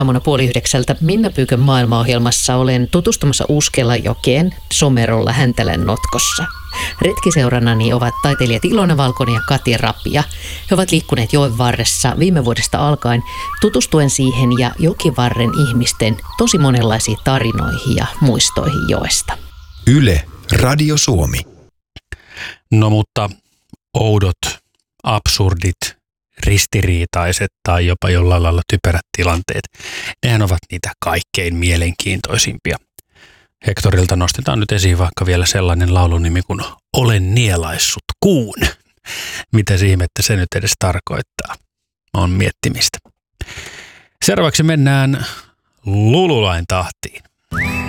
Aamuna 8:30 Minna Pyykön maailmaohjelmassa olen tutustumassa Uskelanjokeen Somerolla Häntälän notkossa. Retkiseurannani ovat taiteilijat Ilona Valkonen ja Kati Rapia. He ovat liikkuneet joen varressa viime vuodesta alkaen tutustuen siihen ja jokivarren ihmisten tosi monenlaisiin tarinoihin ja muistoihin joesta. Yle, Radio Suomi. No mutta oudot, absurdit, ristiriitaiset tai jopa jollain lailla typerät tilanteet, nehän ovat niitä kaikkein mielenkiintoisimpia. Hektorilta nostetaan nyt esiin vaikka vielä sellainen laulunimi kuin Olen nielaissut kuun. Mitä ihmettä se nyt edes tarkoittaa? On miettimistä. Seuraavaksi mennään Lululain tahtiin.